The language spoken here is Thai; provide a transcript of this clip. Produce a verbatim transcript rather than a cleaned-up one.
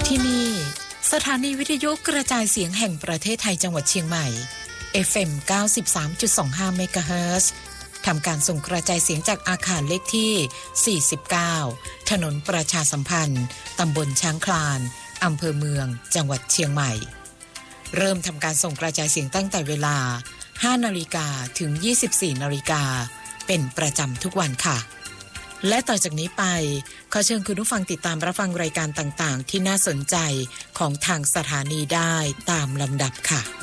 ที่นี่สถานีวิทยุกระจายเสียงแห่งประเทศไทยจังหวัดเชียงใหม่ เอฟ เอ็ม เก้าสิบสามจุดสองห้า เมกะเฮิรตซ์ทำการส่งกระจายเสียงจากอาคารเลขที่ สี่สิบเก้า ถนนประชาสัมพันธ์ ตำบลช้างคลาน อำเภอเมือง จังหวัดเชียงใหม่ เริ่มทำการส่งกระจายเสียงตั้งแต่เวลา ห้านาฬิกา ถึง ยี่สิบสี่นาฬิกา เป็นประจำทุกวันค่ะ และต่อจากนี้ไปขอเชิญคุณผู้ฟังติดตามรับฟังรายการต่างๆที่น่าสนใจของทางสถานีได้ตามลำดับค่ะ